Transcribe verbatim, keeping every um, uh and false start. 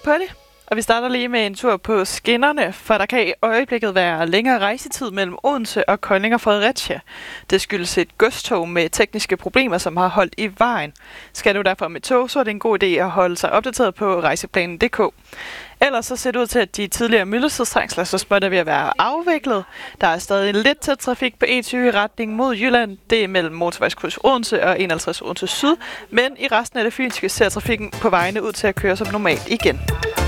på det. Og vi starter lige med en tur på skinnerne, for der kan i øjeblikket være længere rejsetid mellem Odense og Kolding og Fredericia. Det skyldes et godstog med tekniske problemer, som har holdt i vejen. Skal du derfor med tog, så er det en god idé at holde sig opdateret på rejseplanen punktum d k. Ellers så ser det ud til, at de tidligere myldretidstrængsler så småt er ved at være afviklet. Der er stadig lidt tæt trafik på E tyve i retning mod Jylland. Det er mellem motorvejskryds Odense og enoghalvtreds Odense Syd. Men i resten af det fynske ser trafikken på vejene ud til at køre som normalt igen.